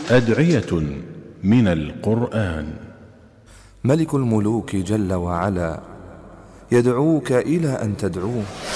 أدعية من القرآن. ملك الملوك جل وعلا يدعوك إلى أن تدعوه،